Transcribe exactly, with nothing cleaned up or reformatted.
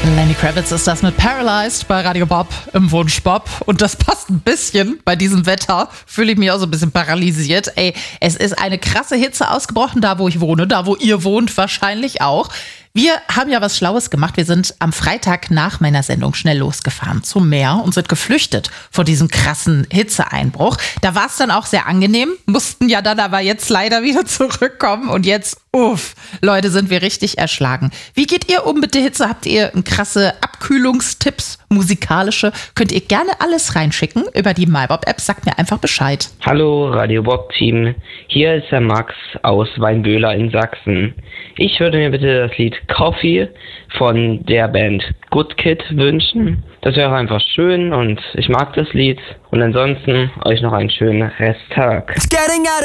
Lenny Kravitz ist das mit Paralyzed bei Radio Bob im Wunsch Bob. Und das passt ein bisschen bei diesem Wetter. Fühle ich mich auch so ein bisschen paralysiert. Ey, es ist eine krasse Hitze ausgebrochen, da wo ich wohne, da wo ihr wohnt wahrscheinlich auch. Wir haben ja was Schlaues gemacht. Wir sind am Freitag nach meiner Sendung schnell losgefahren zum Meer und sind geflüchtet vor diesem krassen Hitzeeinbruch. Da war es dann auch sehr angenehm, mussten ja dann aber jetzt leider wieder zurückkommen. Und jetzt, uff, Leute, sind wir richtig erschlagen. Wie geht ihr um mit der Hitze? Habt ihr krasse Abkühlungstipps, musikalische? Könnt ihr gerne alles reinschicken über die MyBob-App. Sagt mir einfach Bescheid. Hallo Radio Bob-Team, hier ist der Max aus Weinböhler in Sachsen. Ich würde mir bitte das Lied Coffee von der Band Good Kid wünschen. Das wäre einfach schön und ich mag das Lied. Und ansonsten euch noch einen schönen Resttag.